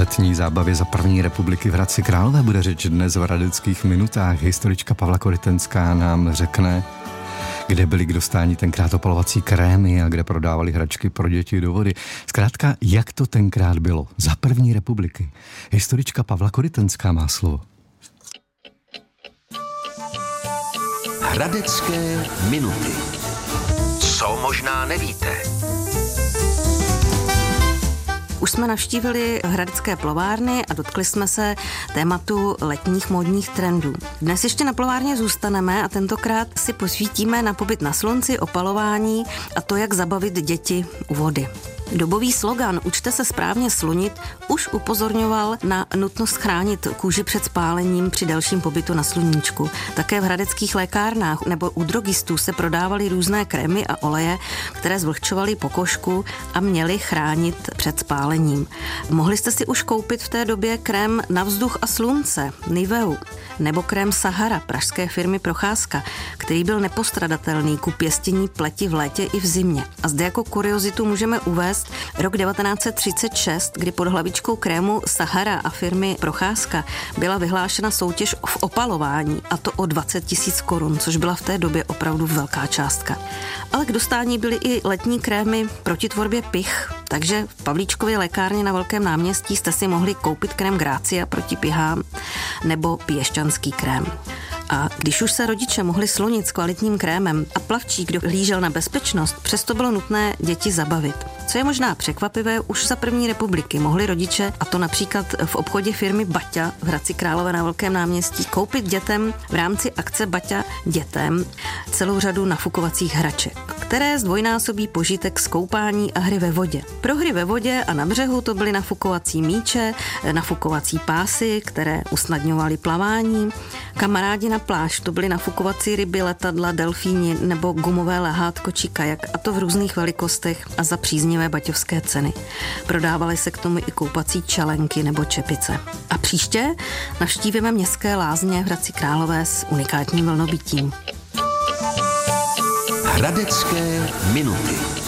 letní zábavě za první republiky v Hradci Králové bude řeč dnes v Hradeckých minutách. Historička Pavla Korytenská nám řekne, kde byly k dostání tenkrát opalovací krémy a kde prodávali hračky pro děti do vody. Zkrátka, jak to tenkrát bylo za první republiky. Historička Pavla Korytenská má slovo. Hradecké minuty. Co možná nevíte? Už jsme navštívili hradecké plovárny a dotkli jsme se tématu letních módních trendů. Dnes ještě na plovárně zůstaneme a tentokrát si posvítíme na pobyt na slunci, opalování a to, jak zabavit děti u vody. Dobový slogan Učte se správně slunit už upozorňoval na nutnost chránit kůži před spálením při delším pobytu na sluníčku. Také v hradeckých lékárnách nebo u drogistů se prodávaly různé krémy a oleje, které zvlhčovaly pokožku a měly chránit před spálením. Mohli jste si už koupit v té době krém na vzduch a slunce, Niveu, nebo krém Sahara pražské firmy Procházka, který byl nepostradatelný ku pěstění pleti v létě i v zimě. A zde jako kuriozitu můžeme uvést rok 1936, kdy pod hlavičkou krému Sahara a firmy Procházka byla vyhlášena soutěž v opalování, a to o 20 000 korun, což byla v té době opravdu velká částka. Ale k dostání byly i letní krémy proti tvorbě pich, takže v Pavlíčkově lékárně na Velkém náměstí jste si mohli koupit krém Grácia proti pihám nebo piešťanský krém. A když už se rodiče mohli slunit s kvalitním krémem a plavčík dohlížel na bezpečnost, přesto bylo nutné děti zabavit. Co je možná překvapivé, už za první republiky mohli rodiče, a to například v obchodě firmy Baťa v Hradci Králové na Velkém náměstí, koupit dětem v rámci akce Baťa dětem celou řadu nafukovacích hraček, které zdvojnásobí požitek z koupání a hry ve vodě. Pro hry ve vodě a na břehu to byly nafukovací míče, nafukovací pásy, které usnadňovaly plavání, kamarádi na pláž, to byly nafukovací ryby, letadla, delfíni nebo gumové lehátko či kajak, a to v různých velikostech a za příznivé baťovské ceny. Prodávaly se k tomu i koupací čelenky nebo čepice. A příště navštívíme městské lázně v Hradci Králové s unikátním vlnobytím. Hradecké minuty.